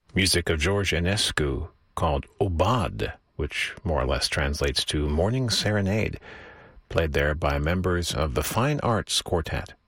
Music of George Enescu called Obad, which more or less translates to Morning Serenade, played there by members of the Fine Arts Quartet.